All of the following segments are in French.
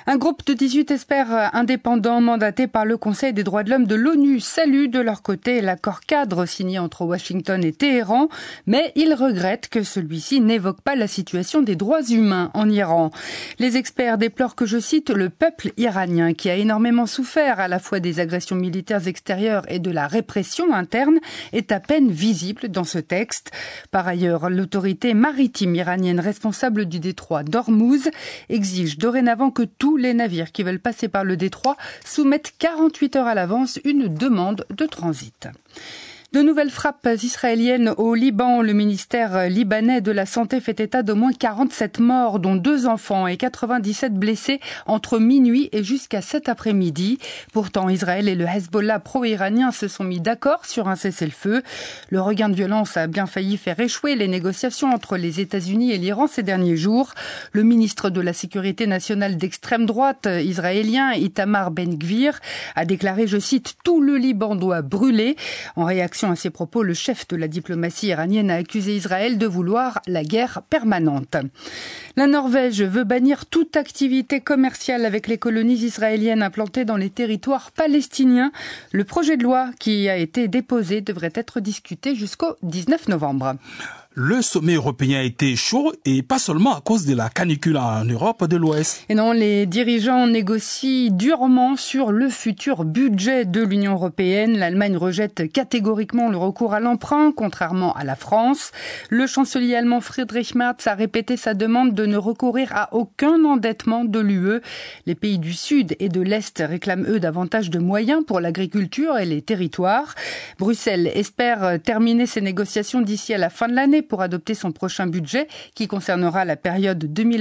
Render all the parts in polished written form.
Un groupe de 18 experts indépendants mandatés par le Conseil des droits de l'homme de l'ONU salue de leur côté l'accord cadre signé entre Washington et Téhéran, mais ils regrettent que celui-ci n'évoque pas la situation des droits humains en Iran. Les experts déplorent que, je cite, le peuple iranien, qui a énormément souffert à la fois des agressions militaires extérieures et de la répression interne, est à peine visible dans ce texte. Par ailleurs, l'autorité maritime iranienne responsable du détroit d'Ormuz exige dorénavant que tous les navires qui veulent passer par le détroit soumettent 48 heures à l'avance une demande de transit. De nouvelles frappes israéliennes au Liban. Le ministère libanais de la Santé fait état d'au moins 47 morts, dont 2 enfants et 97 blessés entre minuit et jusqu'à cet après-midi. Pourtant, Israël et le Hezbollah pro-iranien se sont mis d'accord sur un cessez-le-feu. Le regain de violence a bien failli faire échouer les négociations entre les États-Unis et l'Iran ces derniers jours. Le ministre de la Sécurité nationale d'extrême droite israélien, Itamar Ben-Gvir, a déclaré, je cite, « Tout le Liban doit brûler ». En réaction à ces propos, le chef de la diplomatie iranienne a accusé Israël de vouloir la guerre permanente. La Norvège veut bannir toute activité commerciale avec les colonies israéliennes implantées dans les territoires palestiniens. Le projet de loi qui a été déposé devrait être discuté jusqu'au 19 novembre. Le sommet européen a été chaud et pas seulement à cause de la canicule en Europe de l'Ouest. Et non, les dirigeants négocient durement sur le futur budget de l'Union européenne. L'Allemagne rejette catégoriquement le recours à l'emprunt, contrairement à la France. Le chancelier allemand Friedrich Merz a répété sa demande de ne recourir à aucun endettement de l'UE. Les pays du Sud et de l'Est réclament eux davantage de moyens pour l'agriculture et les territoires. Bruxelles espère terminer ses négociations d'ici à la fin de l'année pour adopter son prochain budget qui concernera la période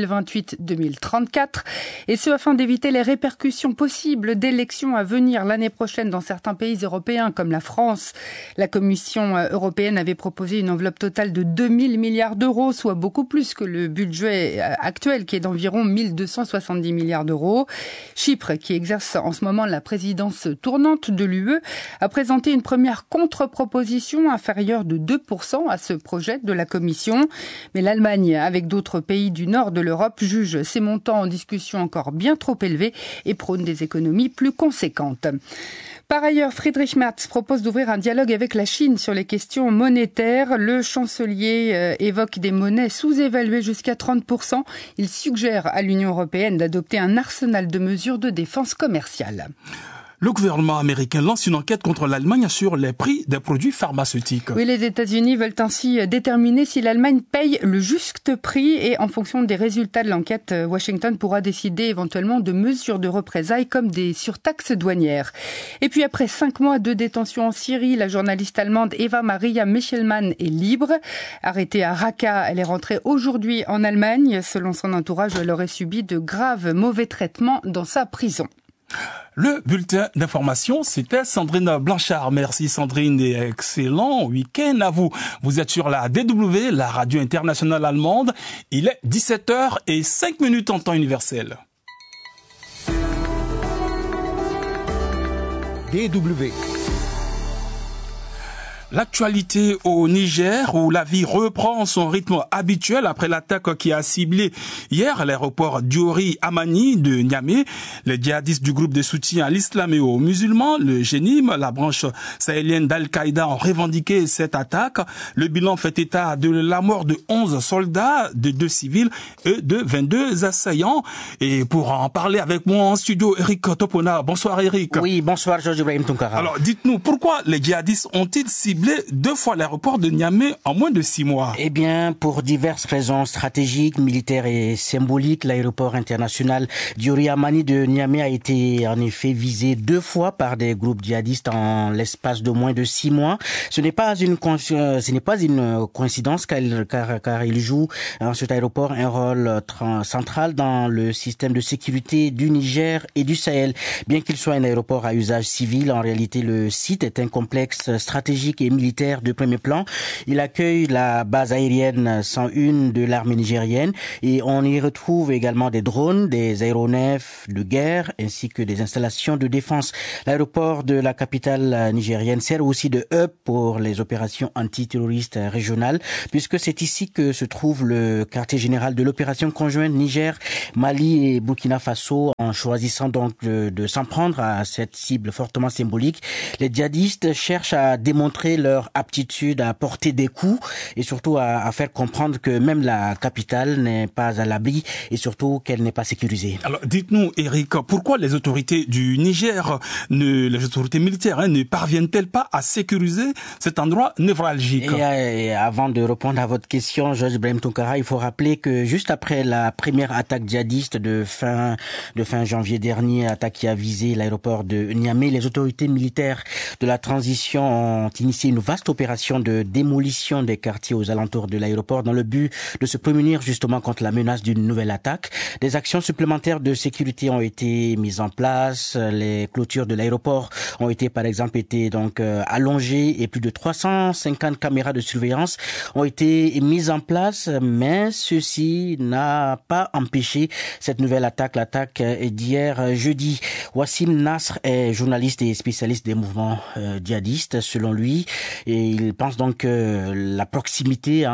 2028-2034 et ce afin d'éviter les répercussions possibles d'élections à venir l'année prochaine dans certains pays européens comme la France. La Commission européenne avait proposé une enveloppe totale de 2000 milliards d'euros, soit beaucoup plus que le budget actuel qui est d'environ 1270 milliards d'euros. Chypre, qui exerce en ce moment la présidence tournante de l'UE, a présenté une première contre-proposition inférieure de 2% à ce projet de la Commission. Mais l'Allemagne, avec d'autres pays du nord de l'Europe, juge ces montants en discussion encore bien trop élevés et prône des économies plus conséquentes. Par ailleurs, Friedrich Merz propose d'ouvrir un dialogue avec la Chine sur les questions monétaires. Le chancelier évoque des monnaies sous-évaluées jusqu'à 30%. Il suggère à l'Union européenne d'adopter un arsenal de mesures de défense commerciale. Le gouvernement américain lance une enquête contre l'Allemagne sur les prix des produits pharmaceutiques. Oui, les États-Unis veulent ainsi déterminer si l'Allemagne paye le juste prix et en fonction des résultats de l'enquête, Washington pourra décider éventuellement de mesures de représailles comme des surtaxes douanières. Et puis après 5 mois de détention en Syrie, la journaliste allemande Eva Maria Michelmann est libre. Arrêtée à Raqqa, elle est rentrée aujourd'hui en Allemagne. Selon son entourage, elle aurait subi de graves mauvais traitements dans sa prison. Le bulletin d'information, c'était Sandrine Blanchard. Merci Sandrine et excellent week-end à vous. Vous êtes sur la DW, la radio internationale allemande. Il est 17h05 en temps universel. DW. L'actualité au Niger, où la vie reprend son rythme habituel après l'attaque qui a ciblé hier l'aéroport Diori Amani de Niamey. Les djihadistes du groupe de soutien à l'islam et aux musulmans, le GENIM, la branche sahélienne d'Al-Qaïda, ont revendiqué cette attaque. Le bilan fait état de la mort de 11 soldats, de 2 civils et de 22 assaillants. Et pour en parler avec moi en studio, Eric Topona. Bonsoir Eric. Oui, bonsoir Georges Ibrahim Tounkara. Alors dites-nous, pourquoi les djihadistes ont-ils ciblé 2 fois l'aéroport de Niamey en moins de 6 mois? Eh bien, pour diverses raisons stratégiques, militaires et symboliques, l'aéroport international Diori Amani de Niamey a été en effet visé 2 fois par des groupes djihadistes en l'espace de moins de 6 mois. Ce n'est pas une coïncidence car il joue cet aéroport un rôle central dans le système de sécurité du Niger et du Sahel. Bien qu'il soit un aéroport à usage civil, en réalité le site est un complexe stratégique et militaires de premier plan. Il accueille la base aérienne 101 de l'armée nigérienne et on y retrouve également des drones, des aéronefs de guerre ainsi que des installations de défense. L'aéroport de la capitale nigérienne sert aussi de hub pour les opérations antiterroristes régionales puisque c'est ici que se trouve le quartier général de l'opération conjointe Niger, Mali et Burkina Faso. En choisissant donc de s'en prendre à cette cible fortement symbolique, les djihadistes cherchent à démontrer leur aptitude à porter des coups et surtout à faire comprendre que même la capitale n'est pas à l'abri et surtout qu'elle n'est pas sécurisée. Alors dites-nous Eric, pourquoi les autorités du Niger, les autorités militaires ne parviennent-elles pas à sécuriser cet endroit névralgique? Et avant de répondre à votre question, Georges Ibrahim Tounkara, il faut rappeler que juste après la première attaque djihadiste de fin janvier dernier, attaque qui a visé l'aéroport de Niamey, les autorités militaires de la transition ont initié une vaste opération de démolition des quartiers aux alentours de l'aéroport dans le but de se prémunir justement contre la menace d'une nouvelle attaque. Des actions supplémentaires de sécurité ont été mises en place. Les clôtures de l'aéroport ont été par exemple allongées et plus de 350 caméras de surveillance ont été mises en place, mais ceci n'a pas empêché cette nouvelle attaque, l'attaque d'hier jeudi. Wassim Nasr est journaliste et spécialiste des mouvements djihadistes, selon lui, et il pense donc que la proximité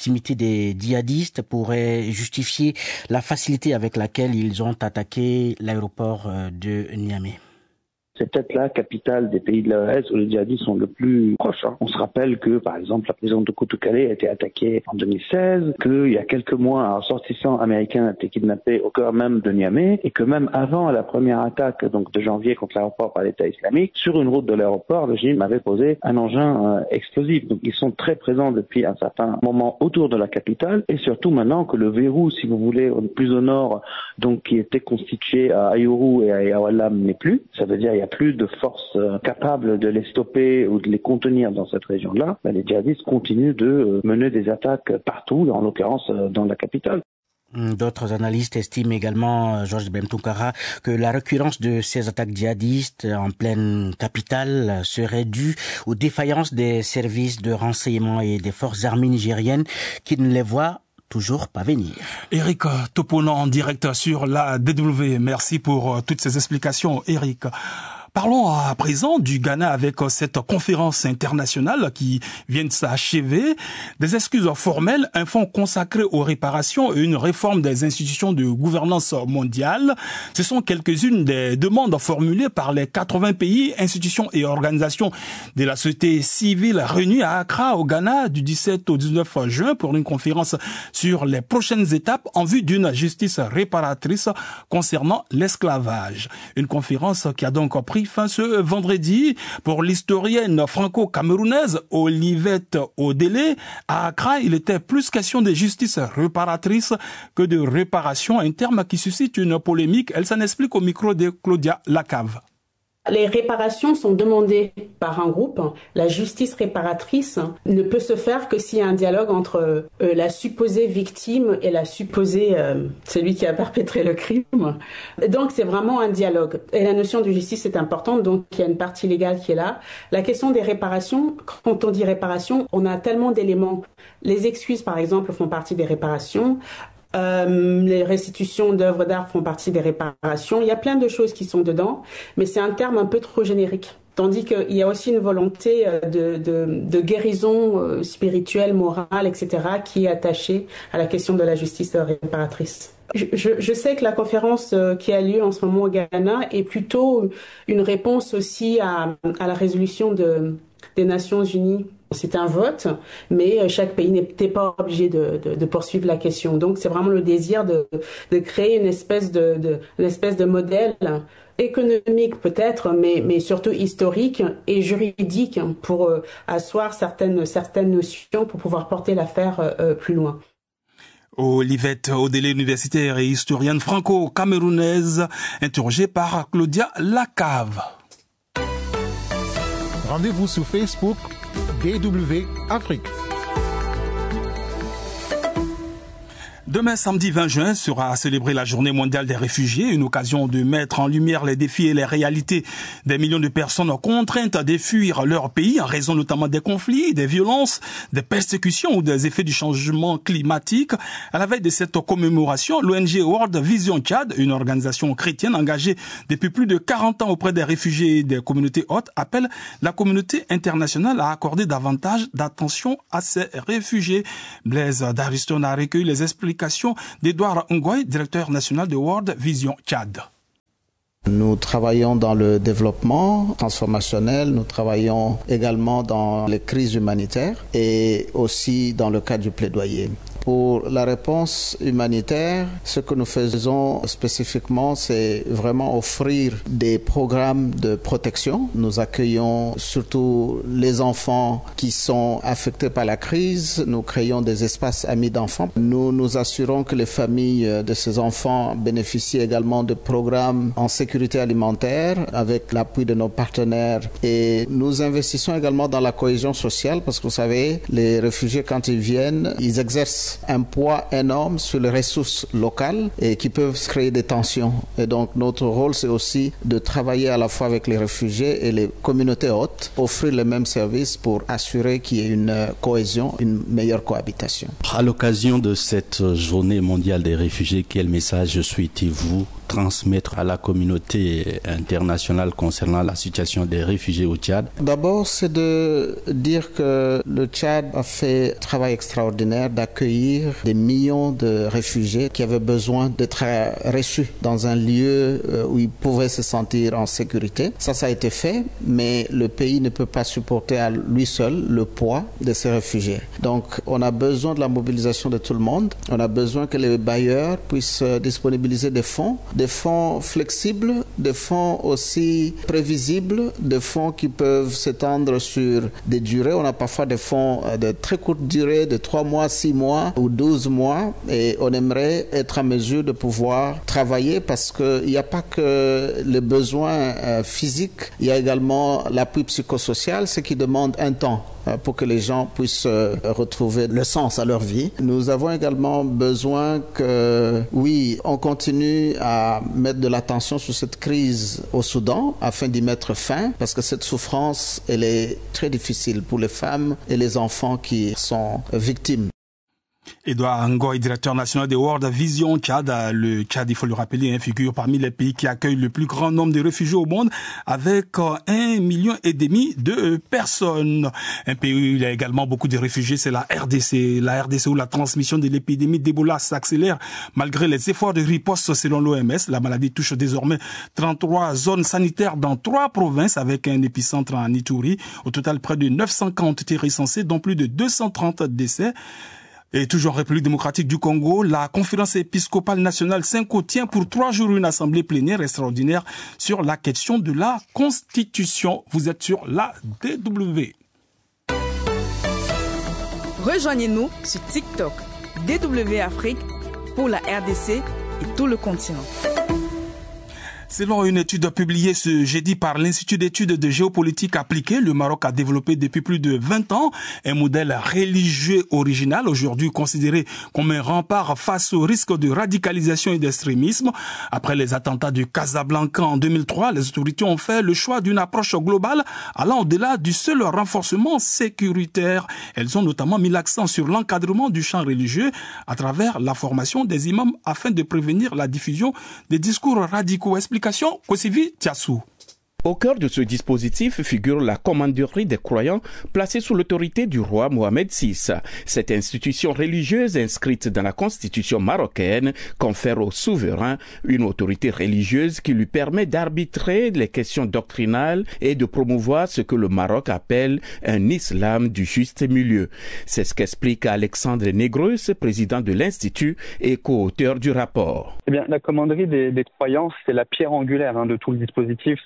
des djihadistes pourrait justifier la facilité avec laquelle ils ont attaqué l'aéroport de Niamey. C'est peut-être la capitale des pays de l'AES où les djihadistes sont le plus proches. On se rappelle que, par exemple, la prison de Koutoukale a été attaquée en 2016, qu'il y a quelques mois, un ressortissant américain a été kidnappé au cœur même de Niamey, et que même avant la première attaque donc de janvier contre l'aéroport par l'État islamique, sur une route de l'aéroport, le régime avait posé un engin explosif. Donc ils sont très présents depuis un certain moment autour de la capitale, et surtout maintenant que le verrou, si vous voulez, plus au nord, donc qui était constitué à Ayourou et à Yawalam n'est plus. Ça veut dire il y a plus de forces capables de les stopper ou de les contenir dans cette région-là. Les djihadistes continuent de mener des attaques partout, en l'occurrence dans la capitale. D'autres analystes estiment également, Georges Ibrahim Tounkara, que la récurrence de ces attaques djihadistes en pleine capitale serait due aux défaillances des services de renseignement et des forces armées nigériennes qui ne les voient toujours pas venir. Eric Toponan, en direct sur la DW. Merci pour toutes ces explications, Eric. Parlons à présent du Ghana avec cette conférence internationale qui vient de s'achever. Des excuses formelles, un fonds consacré aux réparations et une réforme des institutions de gouvernance mondiale. Ce sont quelques-unes des demandes formulées par les 80 pays, institutions et organisations de la société civile réunies à Accra, au Ghana, du 17 au 19 juin pour une conférence sur les prochaines étapes en vue d'une justice réparatrice concernant l'esclavage. Une conférence qui a donc pris fin ce vendredi pour l'historienne franco-camerounaise Olivette Odélé. À Accra, il était plus question de justice réparatrice que de réparation, un terme qui suscite une polémique. Elle s'en explique au micro de Claudia Lacave. Les réparations sont demandées par un groupe. La justice réparatrice ne peut se faire que s'il y a un dialogue entre la supposée victime et la supposée celui qui a perpétré le crime. Donc c'est vraiment un dialogue. Et la notion de justice est importante, donc il y a une partie légale qui est là. La question des réparations, quand on dit réparation, on a tellement d'éléments. Les excuses, par exemple, font partie des réparations. Les restitutions d'œuvres d'art font partie des réparations. Il y a plein de choses qui sont dedans, mais c'est un terme un peu trop générique. Tandis qu'il y a aussi une volonté de guérison spirituelle, morale, etc., qui est attachée à la question de la justice réparatrice. Je sais que la conférence qui a lieu en ce moment au Ghana est plutôt une réponse aussi à la résolution des Nations Unies. C'est un vote, mais chaque pays n'était pas obligé de poursuivre la question. Donc, c'est vraiment le désir de créer une espèce de modèle économique peut-être, mais surtout historique et juridique pour asseoir certaines notions pour pouvoir porter l'affaire plus loin. Olivette Odélé, universitaire et historienne franco-camerounaise, interrogée par Claudia Lacave. Rendez-vous sur Facebook DW Afrique. Demain, samedi 20 juin, sera célébrée la Journée mondiale des réfugiés, une occasion de mettre en lumière les défis et les réalités des millions de personnes contraintes de fuir leur pays en raison notamment des conflits, des violences, des persécutions ou des effets du changement climatique. À la veille de cette commémoration, l'ONG World Vision Tchad, une organisation chrétienne engagée depuis plus de 40 ans auprès des réfugiés et des communautés hôtes, appelle la communauté internationale à accorder davantage d'attention à ces réfugiés. Blaise Dariston a recueilli les explications d'Edouard Ngoy, directeur national de World Vision Tchad. Nous travaillons dans le développement transformationnel, nous travaillons également dans les crises humanitaires et aussi dans le cadre du plaidoyer. Pour la réponse humanitaire, ce que nous faisons spécifiquement, c'est vraiment offrir des programmes de protection. Nous accueillons surtout les enfants qui sont affectés par la crise. Nous créons des espaces amis d'enfants. Nous nous assurons que les familles de ces enfants bénéficient également de programmes en sécurité alimentaire avec l'appui de nos partenaires. Et nous investissons également dans la cohésion sociale parce que vous savez, les réfugiés, quand ils viennent, ils exercent un poids énorme sur les ressources locales et qui peuvent créer des tensions. Et donc notre rôle, c'est aussi de travailler à la fois avec les réfugiés et les communautés hôtes, offrir les mêmes services pour assurer qu'il y ait une cohésion, une meilleure cohabitation. À l'occasion de cette journée mondiale des réfugiés, quel message souhaitez-vous transmettre à la communauté internationale concernant la situation des réfugiés au Tchad? D'abord, c'est de dire que le Tchad a fait un travail extraordinaire d'accueillir des millions de réfugiés qui avaient besoin d'être reçus dans un lieu où ils pouvaient se sentir en sécurité. Ça a été fait, mais le pays ne peut pas supporter à lui seul le poids de ces réfugiés. Donc, on a besoin de la mobilisation de tout le monde. On a besoin que les bailleurs puissent disponibiliser des fonds flexibles, des fonds aussi prévisibles, des fonds qui peuvent s'étendre sur des durées. On a parfois des fonds de très courte durée, de 3 mois, 6 mois ou 12 mois, et on aimerait être en mesure de pouvoir travailler parce qu'il n'y a pas que les besoins physiques, il y a également l'appui psychosocial, ce qui demande un temps pour que les gens puissent retrouver le sens à leur vie. Nous avons également besoin que, oui, on continue à mettre de l'attention sur cette crise au Soudan afin d'y mettre fin, parce que cette souffrance, elle est très difficile pour les femmes et les enfants qui sont victimes. Edouard Ngoy, directeur national de World Vision Tchad. Le Tchad, il faut le rappeler, figure parmi les pays qui accueillent le plus grand nombre de réfugiés au monde, avec 1,5 million de personnes. Un pays où il y a également beaucoup de réfugiés, c'est la RDC. La RDC où la transmission de l'épidémie d'Ebola s'accélère malgré les efforts de riposte selon l'OMS. La maladie touche désormais 33 zones sanitaires dans 3 provinces avec un épicentre en Ituri. Au total, près de 900 cas ont été recensés, dont plus de 230 décès. Et toujours en République démocratique du Congo, la conférence épiscopale nationale Cinco tient pour 3 jours une assemblée plénière extraordinaire sur la question de la Constitution. Vous êtes sur la DW. Rejoignez-nous sur TikTok, DW Afrique, pour la RDC et tout le continent. Selon une étude publiée ce jeudi par l'Institut d'études de géopolitique appliquée, le Maroc a développé depuis plus de 20 ans un modèle religieux original, aujourd'hui considéré comme un rempart face au risque de radicalisation et d'extrémisme. Après les attentats de Casablanca en 2003, les autorités ont fait le choix d'une approche globale allant au-delà du seul renforcement sécuritaire. Elles ont notamment mis l'accent sur l'encadrement du champ religieux à travers la formation des imams afin de prévenir la diffusion des discours radicaux. Explication Kosivi Tiassou. Au cœur de ce dispositif figure la commanderie des croyants placée sous l'autorité du roi Mohamed VI. Cette institution religieuse inscrite dans la constitution marocaine confère au souverain une autorité religieuse qui lui permet d'arbitrer les questions doctrinales et de promouvoir ce que le Maroc appelle un islam du juste milieu. C'est ce qu'explique Alexandre Negreus, président de l'Institut et co-auteur du rapport. La commanderie des croyants, c'est la pierre angulaire de tout le dispositif. C'est vraiment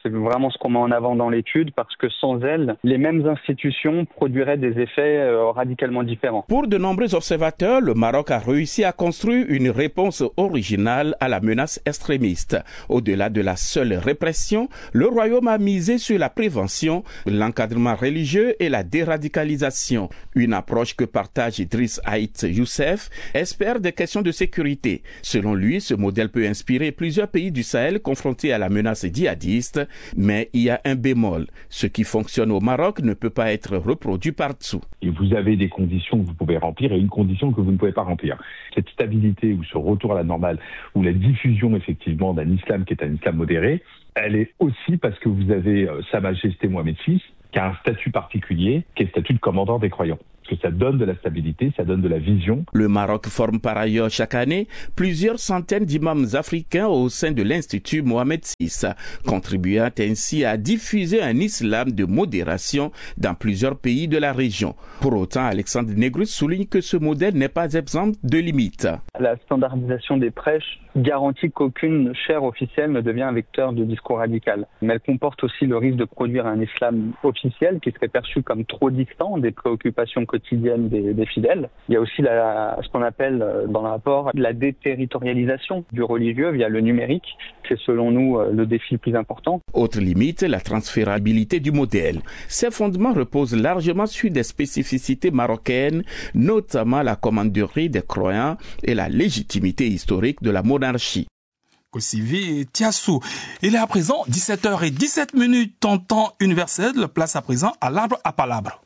nécessairement ce qu'on met en avant dans l'étude parce que sans elles, les mêmes institutions produiraient des effets radicalement différents. Pour de nombreux observateurs, le Maroc a réussi à construire une réponse originale à la menace extrémiste. Au-delà de la seule répression, le royaume a misé sur la prévention, l'encadrement religieux et la déradicalisation. Une approche que partage Idriss Aït Youssef, expert des questions de sécurité. Selon lui, ce modèle peut inspirer plusieurs pays du Sahel confrontés à la menace djihadiste, mais il y a un bémol. Ce qui fonctionne au Maroc ne peut pas être reproduit partout. Et vous avez des conditions que vous pouvez remplir et une condition que vous ne pouvez pas remplir. Cette stabilité ou ce retour à la normale ou la diffusion effectivement d'un islam qui est un islam modéré, elle est aussi parce que vous avez Sa Majesté Mohamed VI qui a un statut particulier, qui est le statut de commandant des croyants. Parce que ça donne de la stabilité, ça donne de la vision. Le Maroc forme par ailleurs chaque année plusieurs centaines d'imams africains au sein de l'Institut Mohamed VI, contribuant ainsi à diffuser un islam de modération dans plusieurs pays de la région. Pour autant, Alexandre Negrus souligne que ce modèle n'est pas exempt de limites. La standardisation des prêches garantit qu'aucune chaire officielle ne devient un vecteur de discours radical. Mais elle comporte aussi le risque de produire un islam officiel qui serait perçu comme trop distant des préoccupations quotidienne des fidèles. Il y a aussi ce qu'on appelle dans le rapport la déterritorialisation du religieux via le numérique. C'est selon nous le défi le plus important. Autre limite, la transférabilité du modèle. Ces fondements reposent largement sur des spécificités marocaines, notamment la commanderie des croyants et la légitimité historique de la monarchie. Kosivi Tiassou. Il est à présent 17h17 en temps universel. Place à présent à l'arbre à palabre.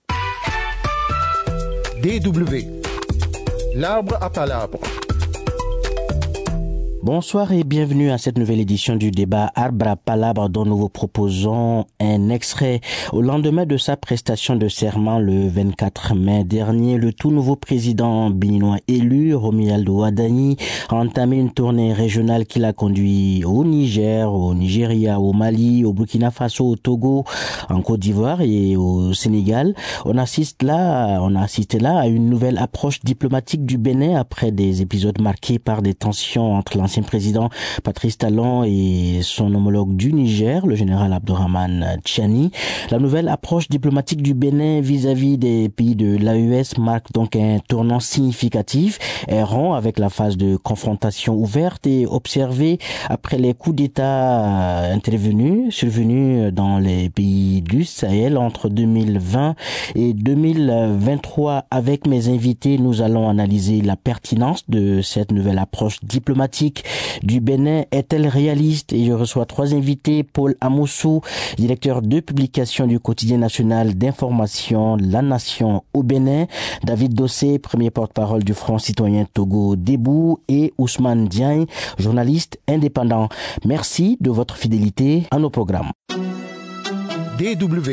DW, l'arbre à palabre. Bonsoir et bienvenue à cette nouvelle édition du débat Arbre à palabre dont nous vous proposons un extrait. Au lendemain de sa prestation de serment le 24 mai dernier, le tout nouveau président béninois élu, Romualdo Wadani, a entamé une tournée régionale qui l'a conduit au Niger, au Nigeria, au Mali, au Burkina Faso, au Togo, en Côte d'Ivoire et au Sénégal. On assiste là à une nouvelle approche diplomatique du Bénin après des épisodes marqués par des tensions entre l'ancien président Patrice Talon et son homologue du Niger, le général Abdourahmane Tchiani. La nouvelle approche diplomatique du Bénin vis-à-vis des pays de l'AES marque donc un tournant significatif, rompt avec la phase de confrontation ouverte et observée après les coups d'État survenus dans les pays du Sahel entre 2020 et 2023. Avec mes invités, nous allons analyser la pertinence de cette nouvelle approche diplomatique du Bénin. Est-elle réaliste? Et je reçois trois invités. Paul Amoussou, directeur de publication du quotidien national d'information La Nation au Bénin. David Dossé, premier porte-parole du Front citoyen Togo Debout. Et Ousmane Diagne, journaliste indépendant. Merci de votre fidélité à nos programmes. DW.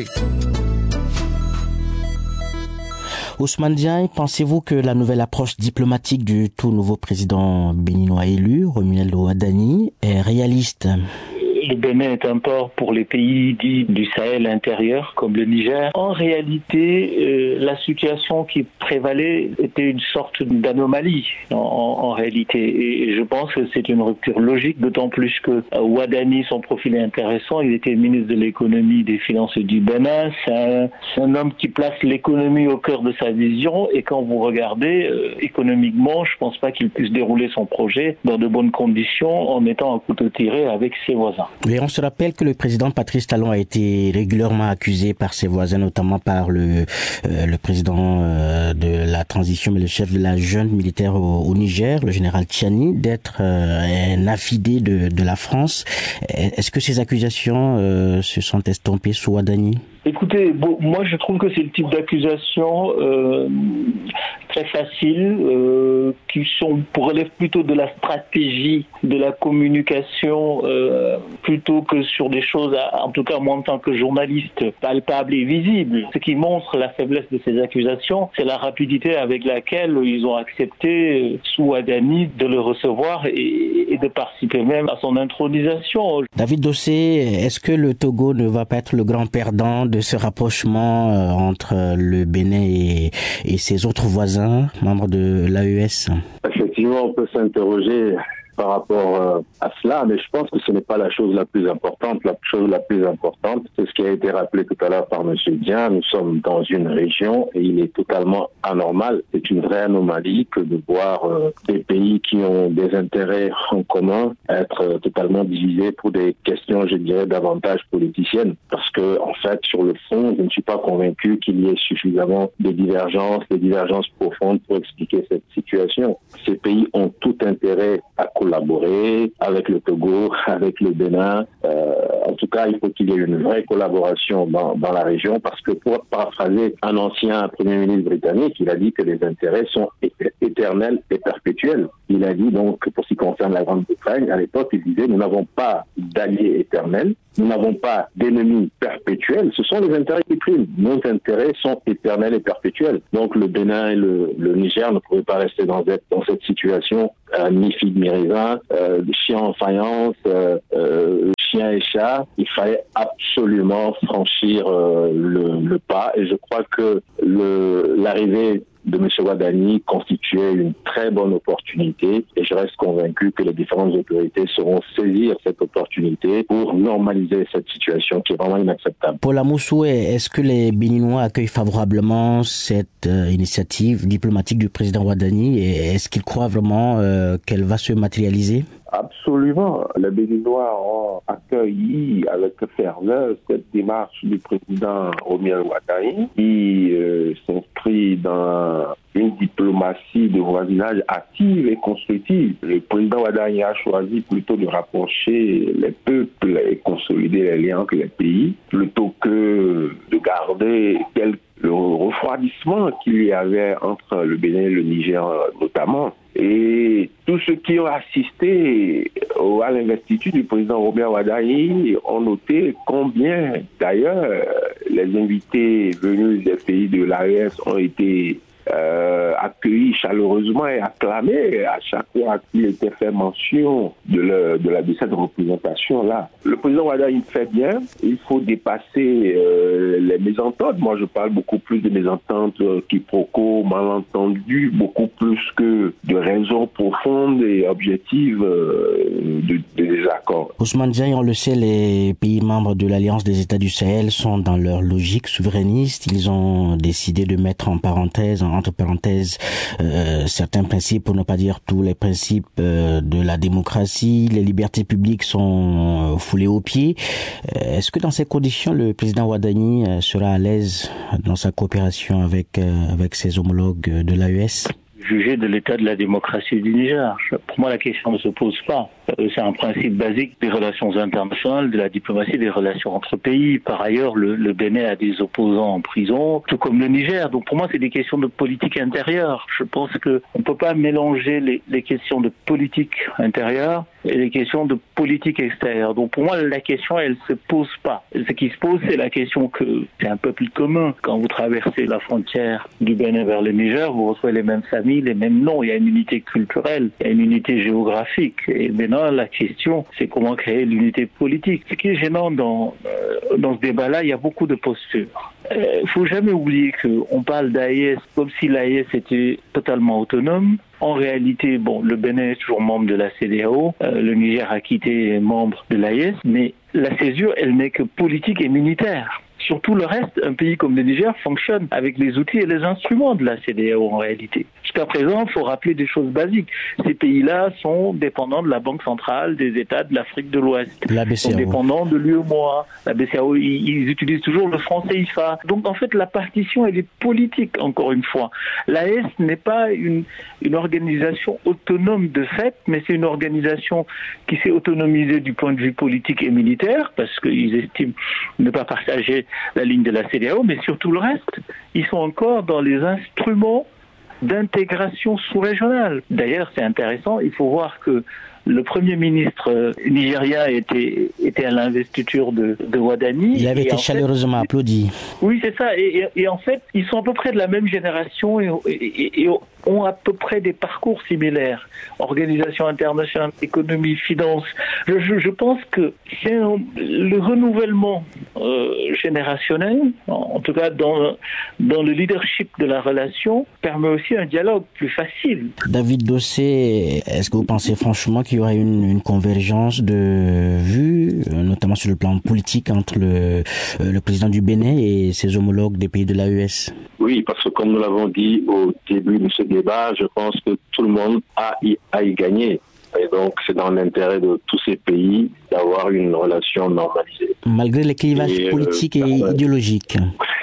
Ousmane Diagne, pensez-vous que la nouvelle approche diplomatique du tout nouveau président béninois élu, Romualdo Wadani, est réaliste? Le Bénin est un port pour les pays dits du Sahel intérieur, comme le Niger. En réalité, la situation qui prévalait était une sorte d'anomalie en réalité. Et je pense que c'est une rupture logique, d'autant plus que Wadani, son profil est intéressant. Il était ministre de l'économie et des finances du Bénin. C'est un homme qui place l'économie au cœur de sa vision. Et quand vous regardez, économiquement, je ne pense pas qu'il puisse dérouler son projet dans de bonnes conditions en étant à couteau tiré avec ses voisins. Mais on se rappelle que le président Patrice Talon a été régulièrement accusé par ses voisins, notamment par le président de la transition, mais le chef de la junte militaire au Niger, le général Tchiani, d'être un affidé de la France. Est-ce que ces accusations se sont estompées sous Wadani? Écoutez, moi je trouve que c'est le type d'accusation très facile, qui relèvent plutôt de la stratégie, de la communication, plutôt que sur des choses, en tout cas moi en tant que journaliste, palpables et visibles. Ce qui montre la faiblesse de ces accusations, c'est la rapidité avec laquelle ils ont accepté, sous Wadani, de le recevoir et de participer même à son intronisation. David Dossé, est-ce que le Togo ne va pas être le grand perdant de ce rapprochement entre le Bénin et ses autres voisins, membres de l'AES? Effectivement, on peut s'interroger par rapport à cela, mais je pense que ce n'est pas la chose la plus importante. La chose la plus importante, c'est ce qui a été rappelé tout à l'heure par M. Dieng. Nous sommes dans une région et il est totalement anormal. C'est une vraie anomalie que de voir des pays qui ont des intérêts en commun être totalement divisés pour des questions, je dirais, davantage politiciennes. Parce que, en fait, sur le fond, je ne suis pas convaincu qu'il y ait suffisamment de divergences profondes pour expliquer cette situation. Ces pays ont tout intérêt à collaborer avec le Togo, avec le Bénin. En tout cas, il faut qu'il y ait une vraie collaboration dans la région parce que, pour paraphraser un ancien Premier ministre britannique, il a dit que les intérêts sont éternels et perpétuels. Il a dit donc, pour ce qui concerne la Grande-Bretagne, à l'époque, il disait, nous n'avons pas d'alliés éternels, nous n'avons pas d'ennemis perpétuels, ce sont les intérêts qui priment. Nos intérêts sont éternels et perpétuels. Donc le Bénin et le Niger ne pouvaient pas rester dans cette situation, ni figue ni raisin, chien en faïence, chien et chat. Il fallait absolument franchir le pas et je crois que l'arrivée de M. Wadani constituait une très bonne opportunité et je reste convaincu que les différentes autorités sauront saisir cette opportunité pour normaliser cette situation qui est vraiment inacceptable. Paul Amoussou, est-ce que les Béninois accueillent favorablement cette initiative diplomatique du président Wadani et est-ce qu'ils croient vraiment qu'elle va se matérialiser? Absolument. Les Béninois ont accueilli avec ferveur cette démarche du président Romiel Wadani qui s'inscrit dans une diplomatie de voisinage active et constructive. Le président Wadani a choisi plutôt de rapprocher les peuples et consolider les liens entre les pays plutôt que de garder le refroidissement qu'il y avait entre le Bénin et le Niger notamment. Et tous ceux qui ont assisté à l'investiture du président Robert Wadani ont noté combien, d'ailleurs, les invités venus des pays de l'AES ont été accueillis chaleureusement et acclamés à chaque fois qu'il était fait mention de cette représentation-là. Le président Wadani fait bien, il faut dépasser les mésententes. Moi, je parle beaucoup plus de mésententes quiproquos, malentendus, beaucoup plus que de raisons profondes et objectives de désaccord. Ousmane Diaye, on le sait, les pays membres de l'Alliance des États du Sahel sont dans leur logique souverainiste. Ils ont décidé de mettre entre parenthèses, certains principes, pour ne pas dire tous les principes de la démocratie. Les libertés publiques sont foulées aux pieds. Est-ce que dans ces conditions, le président Wadani sera à l'aise dans sa coopération avec ses homologues de l'AES? Juger de l'état de la démocratie du Niger. Pour moi, la question ne se pose pas. C'est un principe basique des relations internationales, de la diplomatie, des relations entre pays. Par ailleurs, le Bénin a des opposants en prison, tout comme le Niger. Donc pour moi, c'est des questions de politique intérieure. Je pense qu'on ne peut pas mélanger les questions de politique intérieure et les questions de politique extérieure. Donc pour moi, la question, elle se pose pas. Ce qui se pose, c'est la question que c'est un peuple commun. Quand vous traversez la frontière du Bénin vers le Niger, vous retrouvez les mêmes familles, les mêmes noms. Il y a une unité culturelle, il y a une unité géographique. Et maintenant, la question, c'est comment créer l'unité politique. Ce qui est gênant dans ce débat-là, il y a beaucoup de postures. Il faut jamais oublier qu'on parle d'AES comme si l'AES était totalement autonome. En réalité, le Bénin est toujours membre de la CEDEAO, le Niger a quitté membre de l'AES, mais la césure, elle n'est que politique et militaire. Sur tout le reste, un pays comme le Niger fonctionne avec les outils et les instruments de la CEDEAO en réalité. Jusqu'à présent, il faut rappeler des choses basiques. Ces pays-là sont dépendants de la Banque centrale des États de l'Afrique de l'Ouest. Ils sont dépendants de l'UEMOA. La BCAO, ils utilisent toujours le franc CFA. Donc en fait, la partition, elle est politique, encore une fois. L'AES n'est pas une organisation autonome de fait, mais c'est une organisation qui s'est autonomisée du point de vue politique et militaire, parce qu'ils estiment ne pas partager la ligne de la CEDEAO, mais sur tout le reste, ils sont encore dans les instruments d'intégration sous-régionale. D'ailleurs, c'est intéressant, il faut voir que le Premier ministre nigérien était à l'investiture de Wadani. Il avait été chaleureusement applaudi. Oui, c'est ça. Et en fait, ils sont à peu près de la même génération et ont à peu près des parcours similaires. Organisation internationale, économie, finance. Je pense que c'est le renouvellement générationnel, en tout cas dans le leadership de la relation, permet aussi un dialogue plus facile. David Dossé, est-ce que vous pensez franchement qu'il qu'il y aura une convergence de vues, notamment sur le plan politique, entre le président du Bénin et ses homologues des pays de l'AES? Oui, parce que comme nous l'avons dit au début de ce débat, je pense que tout le monde a y gagné. Et donc, c'est dans l'intérêt de tous ces pays d'avoir une relation normalisée. Malgré les clivages politiques et idéologiques.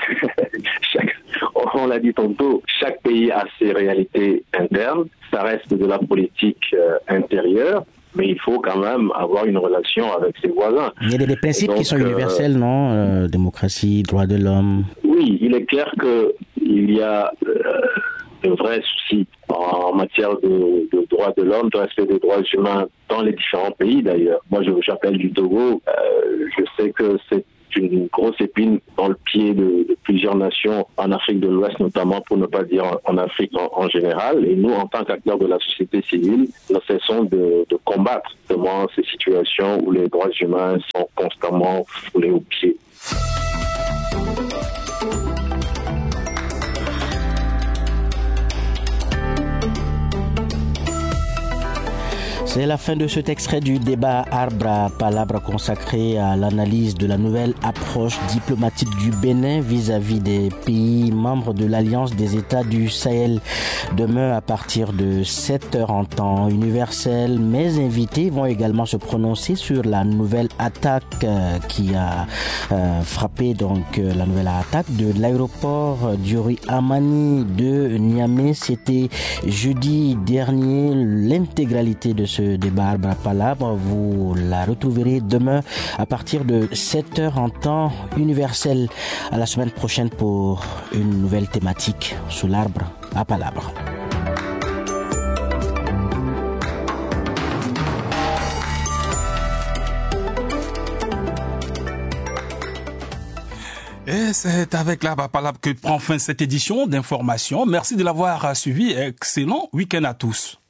On l'a dit tantôt, chaque pays a ses réalités internes. Ça reste de la politique intérieure, mais il faut quand même avoir une relation avec ses voisins. Il y a des principes donc, qui sont universels, non? Démocratie, droits de l'homme. Oui, il est clair qu'il y a de vrais soucis en matière de droits de l'homme, de respect des droits humains dans les différents pays d'ailleurs. Moi, j'appelle du Togo. Je sais que c'est une grosse épine dans le pied de plusieurs nations en Afrique de l'Ouest, notamment, pour ne pas dire en Afrique en général. Et nous, en tant qu'acteurs de la société civile, nous cessons de combattre justement ces situations où les droits humains sont constamment foulés aux pieds. C'est la fin de cet extrait du débat Arbre à Palabre consacré à l'analyse de la nouvelle approche diplomatique du Bénin vis-à-vis des pays membres de l'Alliance des États du Sahel. Demain, à partir de 7h en temps universel, mes invités vont également se prononcer sur la nouvelle attaque qui a frappé la nouvelle attaque de l'aéroport Diori Amani de Niamey. C'était jeudi dernier. L'intégralité de ce débat Arbre à Palabre, vous la retrouverez demain à partir de 7h en temps universel. À la semaine prochaine pour une nouvelle thématique sous l'Arbre à Palabre. Et c'est avec l'Arbre à Palabre que prend fin cette édition d'information. Merci de l'avoir suivi. Excellent week-end à tous.